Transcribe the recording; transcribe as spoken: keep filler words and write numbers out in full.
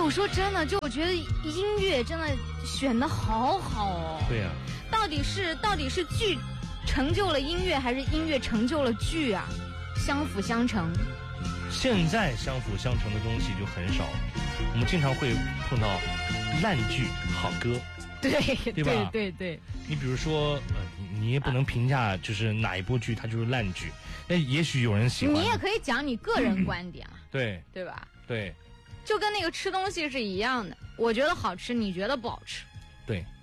我说真的，就我觉得音乐真的选的好好哦。 对呀、啊。 到底是到底是剧成就了音乐，还是音乐成就了剧啊？相辅相成。 现在相辅相成的东西就很少，我们经常会碰到烂剧好歌， 对对吧？ 对对对。 你比如说，呃，你也不能评价就是哪一部剧它就是烂剧，那也许有人喜欢。 你也可以讲你个人观点啊， 嗯、对对吧？ 对， 就跟那个吃东西是一样的，我觉得好吃，你觉得不好吃。 对，